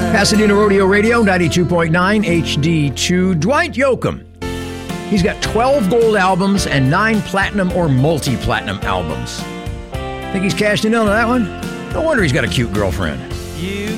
Pasadena Rodeo Radio, 92.9 HD2. Dwight Yoakam. He's got 12 gold albums and 9 platinum or multi-platinum albums. Think he's cashed in on that one? No wonder he's got a cute girlfriend. You